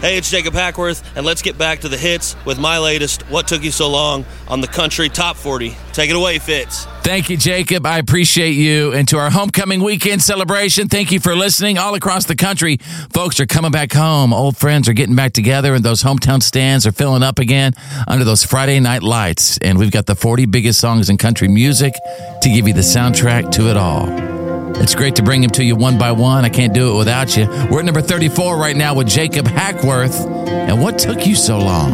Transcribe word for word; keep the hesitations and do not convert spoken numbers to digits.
Hey, it's Jacob Hackworth, and let's get back to the hits with my latest What Took You So Long on the Country Top forty. Take it away, Fitz. Thank you, Jacob. I appreciate you. And to our homecoming weekend celebration, thank you for listening. All across the country, folks are coming back home. Old friends are getting back together, and those hometown stands are filling up again under those Friday night lights. And we've got the forty biggest songs in country music to give you the soundtrack to it all. It's great to bring them to you one by one. I can't do it without you. We're at number thirty-four right now with Jacob Hackworth. And What Took You So Long?